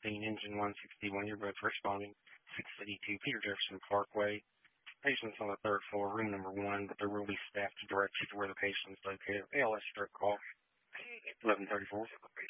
Engine 161. You're both responding 682 Peter Jefferson Parkway. Patient's on the third floor, room number 1, but there will be staff to direct you to where the patient is located. ALS stroke call 1134.